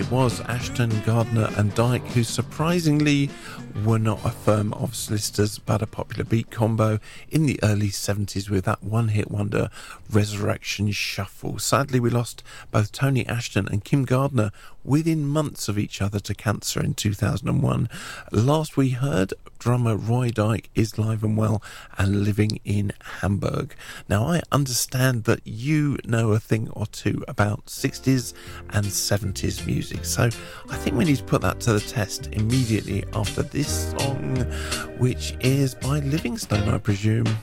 it was Ashton, Gardner and Dyke, who surprisingly were not a firm of solicitors but a popular beat combo in the early 70s with that one-hit wonder Resurrection Shuffle. Sadly, we lost both Tony Ashton and Kim Gardner within months of each other to cancer in 2001. Last we heard, drummer Roy Dyke is live and well and living in Hamburg. Now, I understand that you know a thing or two about 60s and 70s music, so I think we need to put that to the test immediately after this song, which is by Livingstone, I presume.